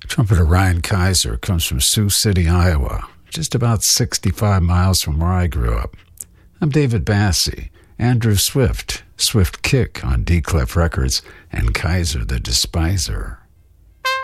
Trumpeter Ryan Kaiser comes from Sioux City, Iowa, just about 65 miles from where I grew up. I'm David Bassie, Andrew Swift, Swift Kick on D-Clef Records, and Kaiser the Despiser.